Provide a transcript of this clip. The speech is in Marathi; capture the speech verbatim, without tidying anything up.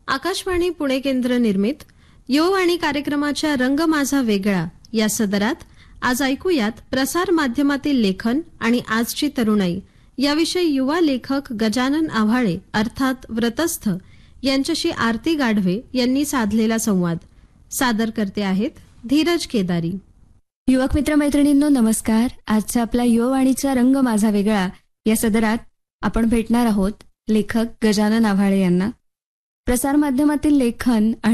आकाशवाणी पुणे केंद्र निर्मित युवावाणी कार्यक्रमाच्या रंग माझा वेगळा या सदरात आज ऐकूयात प्रसार माध्यमातील लेखन आणि आजची तरुणाई याविषयी युवा लेखक गजानन आव्हाळे अर्थात व्रतस्थ यांच्याशी आरती गाढवे यांनी साधलेला संवाद. सादर करते आहेत धीरज केदारी. युवक मित्रमैत्रिणींनो नमस्कार. आजचा आपला युवावाणीचा रंग माझा वेगळा या सदरात आपण भेटणार आहोत लेखक गजानन आव्हाळे यांना. प्रसार माध्यमातील लेखन आणि